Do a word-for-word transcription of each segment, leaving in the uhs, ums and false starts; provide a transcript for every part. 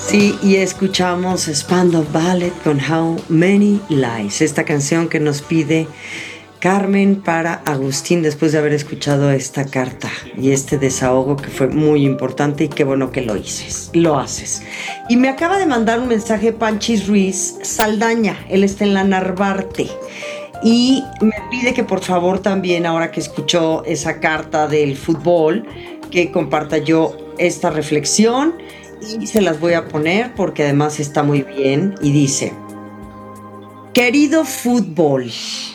Sí, y escuchamos Spandau Ballet con How Many Lies, esta canción que nos pide Carmen para Agustín después de haber escuchado esta carta y este desahogo que fue muy importante y qué bueno que lo haces, lo haces. Y me acaba de mandar un mensaje Panchis Ruiz Saldaña, él está en la Narvarte y me pide que por favor también, ahora que escuchó esa carta del fútbol, que comparta yo esta reflexión y se las voy a poner porque además está muy bien y dice: querido fútbol,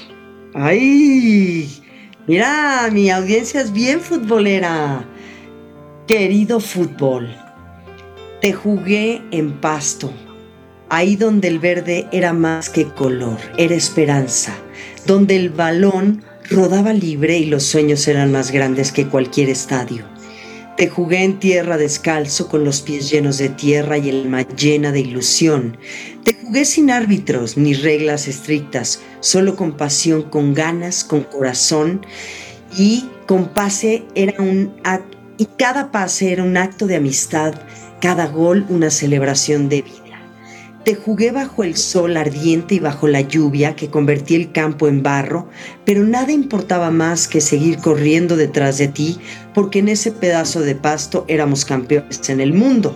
ay, mira, mi audiencia es bien futbolera. Querido fútbol, te jugué en Pasto, ahí donde el verde era más que color, era esperanza, donde el balón rodaba libre y los sueños eran más grandes que cualquier estadio. Te jugué en tierra descalzo, con los pies llenos de tierra y el alma llena de ilusión. Te jugué sin árbitros ni reglas estrictas, solo con pasión, con ganas, con corazón. Y con pase era un acto, y cada pase era un acto de amistad, cada gol una celebración de vida. Te jugué bajo el sol ardiente y bajo la lluvia que convertía el campo en barro, pero nada importaba más que seguir corriendo detrás de ti, porque en ese pedazo de pasto éramos campeones en el mundo.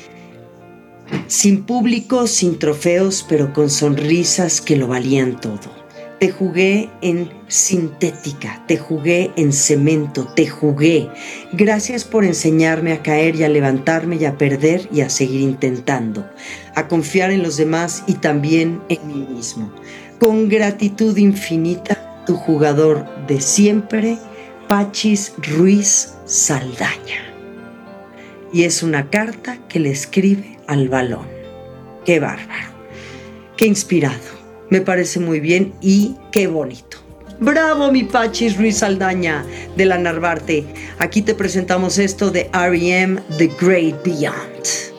Sin público, sin trofeos, pero con sonrisas que lo valían todo. Te jugué en sintética, te jugué en cemento, te jugué. Gracias por enseñarme a caer y a levantarme y a perder y a seguir intentando, a confiar en los demás y también en mí mismo. Con gratitud infinita, tu jugador de siempre, Pachis Ruiz Saldaña. Y es una carta que le escribe al balón. ¡Qué bárbaro! ¡Qué inspirado! Me parece muy bien y qué bonito. ¡Bravo, mi Pachis Ruiz Saldaña de la Narvarte! Aquí te presentamos esto de R E M, The Great Beyond.